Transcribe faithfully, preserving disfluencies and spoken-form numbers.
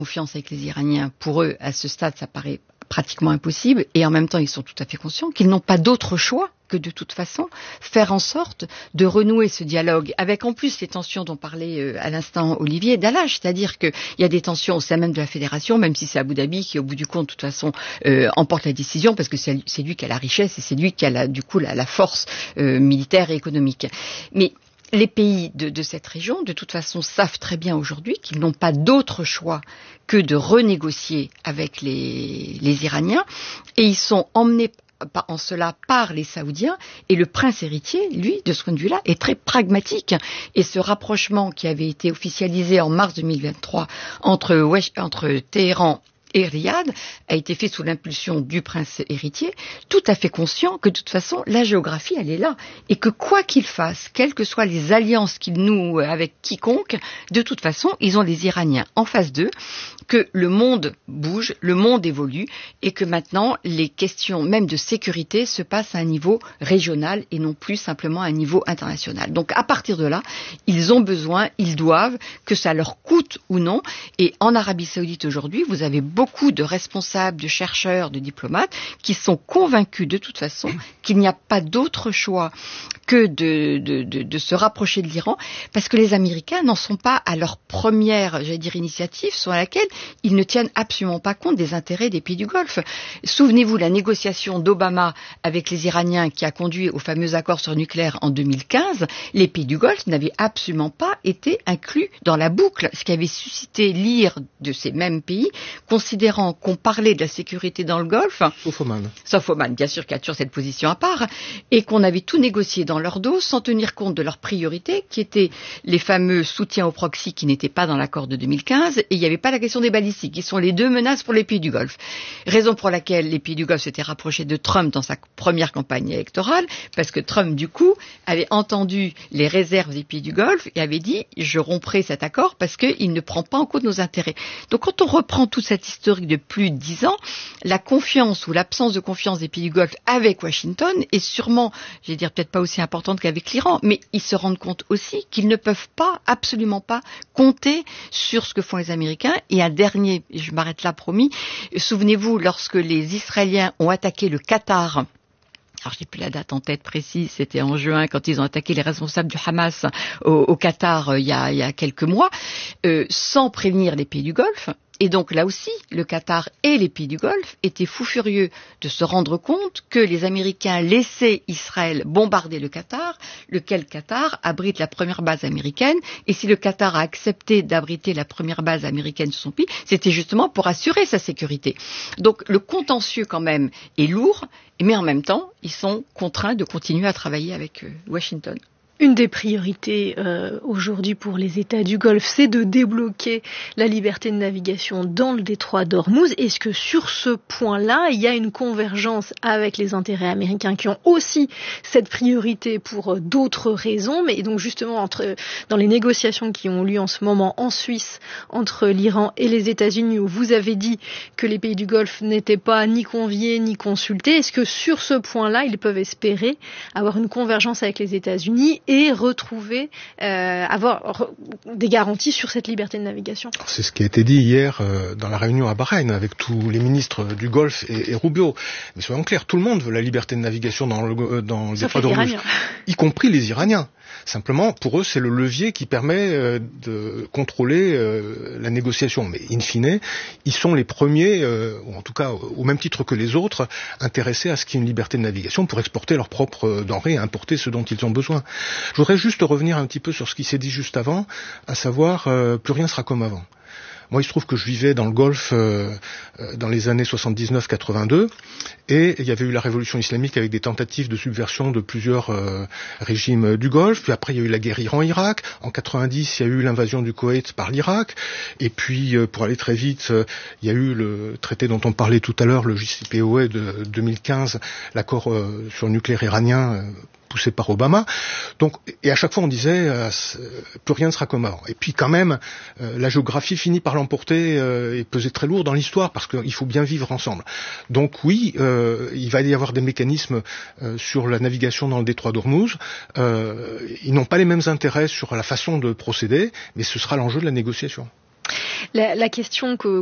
confiance avec les Iraniens, pour eux, à ce stade, ça paraît pratiquement impossible, et en même temps, ils sont tout à fait conscients qu'ils n'ont pas d'autre choix que de toute façon faire en sorte de renouer ce dialogue, avec en plus les tensions dont parlait euh, à l'instant Olivier Dallage, c'est-à-dire qu'il y a des tensions au sein même de la fédération, même si c'est Abu Dhabi qui, au bout du compte, de toute façon, euh, emporte la décision, parce que c'est, c'est lui qui a la richesse et c'est lui qui a la, du coup la, la force euh, militaire et économique. Mais les pays de, de cette région, de toute façon, savent très bien aujourd'hui qu'ils n'ont pas d'autre choix que de renégocier avec les, les Iraniens, et ils sont emmenés en cela par les Saoudiens, et le prince héritier, lui, de ce point de vue-là, est très pragmatique. Et ce rapprochement qui avait été officialisé en mars deux mille vingt-trois entre, entre Téhéran et Riyad a été fait sous l'impulsion du prince héritier, tout à fait conscient que de toute façon la géographie elle est là, et que quoi qu'ils fassent, quelles que soient les alliances qu'ils nouent avec quiconque, de toute façon ils ont les Iraniens en face d'eux, que le monde bouge, le monde évolue, et que maintenant les questions même de sécurité se passent à un niveau régional et non plus simplement à un niveau international. Donc à partir de là, ils ont besoin, ils doivent, que ça leur coûte ou non, et en Arabie Saoudite aujourd'hui, vous avez beaucoup beaucoup de responsables, de chercheurs, de diplomates qui sont convaincus de toute façon qu'il n'y a pas d'autre choix que de, de, de, de se rapprocher de l'Iran, parce que les Américains n'en sont pas à leur première, j'allais dire, initiative, sur laquelle ils ne tiennent absolument pas compte des intérêts des pays du Golfe. Souvenez-vous la négociation d'Obama avec les Iraniens qui a conduit au fameux accord sur le nucléaire en deux mille quinze. Les pays du Golfe n'avaient absolument pas été inclus dans la boucle, ce qui avait suscité l'ire de ces mêmes pays, considérant qu'on parlait de la sécurité dans le Golfe, sauf Oman, sauf Oman, bien sûr, qui a toujours cette position à part, et qu'on avait tout négocié dans leur dos sans tenir compte de leurs priorités, qui étaient les fameux soutiens au proxy qui n'étaient pas dans l'accord de deux mille quinze, et il n'y avait pas la question des balistiques, qui sont les deux menaces pour les pays du Golfe. Raison pour laquelle les pays du Golfe s'étaient rapprochés de Trump dans sa première campagne électorale, parce que Trump, du coup, avait entendu les réserves des pays du Golfe et avait dit « je romprai cet accord parce qu'il ne prend pas en compte nos intérêts ». Donc quand on reprend toute cette historique de plus de dix ans, la confiance ou l'absence de confiance des pays du Golfe avec Washington est sûrement, je vais dire peut-être pas aussi importante qu'avec l'Iran, mais ils se rendent compte aussi qu'ils ne peuvent pas, absolument pas, compter sur ce que font les Américains. Et un dernier, je m'arrête là promis, souvenez-vous lorsque les Israéliens ont attaqué le Qatar, alors je n'ai plus la date en tête précise, c'était en juin quand ils ont attaqué les responsables du Hamas au, au Qatar euh, il, y a, il y a quelques mois, euh, sans prévenir les pays du Golfe. Et donc là aussi, le Qatar et les pays du Golfe étaient fous furieux de se rendre compte que les Américains laissaient Israël bombarder le Qatar, lequel Qatar abrite la première base américaine. Et si le Qatar a accepté d'abriter la première base américaine sur son pays, c'était justement pour assurer sa sécurité. Donc le contentieux quand même est lourd, mais en même temps, ils sont contraints de continuer à travailler avec Washington. Une des priorités euh, aujourd'hui pour les États du Golfe, c'est de débloquer la liberté de navigation dans le détroit d'Ormuz. Est-ce que sur ce point-là, il y a une convergence avec les intérêts américains qui ont aussi cette priorité pour euh, d'autres raisons, mais donc justement entre dans les négociations qui ont lieu en ce moment en Suisse entre l'Iran et les États-Unis, où vous avez dit que les pays du Golfe n'étaient pas ni conviés ni consultés, est-ce que sur ce point-là, ils peuvent espérer avoir une convergence avec les États-Unis et retrouver, euh, avoir re, des garanties sur cette liberté de navigation? C'est ce qui a été dit hier euh, dans la réunion à Bahreïn avec tous les ministres du Golfe et, et Rubio. Mais soyons clairs, tout le monde veut la liberté de navigation dans le, euh, dans le détroit d'Ormuz, y compris les Iraniens. Simplement, pour eux, c'est le levier qui permet euh, de contrôler euh, la négociation. Mais in fine, ils sont les premiers, euh, ou en tout cas au même titre que les autres, intéressés à ce qu'il y ait une liberté de navigation pour exporter leurs propres denrées et importer ce dont ils ont besoin. Je voudrais juste revenir un petit peu sur ce qui s'est dit juste avant, à savoir, euh, plus rien sera comme avant. Moi, il se trouve que je vivais dans le Golfe euh, dans les années soixante-dix-neuf quatre-vingt-deux, et il y avait eu la révolution islamique avec des tentatives de subversion de plusieurs euh, régimes du Golfe. Puis après, il y a eu la guerre Iran-Irak. En quatre-vingt-dix, il y a eu l'invasion du Koweït par l'Irak. Et puis, euh, pour aller très vite, euh, il y a eu le traité dont on parlait tout à l'heure, le J C P O A de deux mille quinze, l'accord euh, sur le nucléaire iranien, euh, poussé par Obama. Donc, et à chaque fois on disait euh, plus rien ne sera comme avant. Et puis quand même, euh, la géographie finit par l'emporter euh, et peser très lourd dans l'histoire parce qu'il faut bien vivre ensemble. Donc oui, euh, il va y avoir des mécanismes euh, sur la navigation dans le détroit d'Ormuz. Euh, ils n'ont pas les mêmes intérêts sur la façon de procéder, mais ce sera l'enjeu de la négociation. La, la question que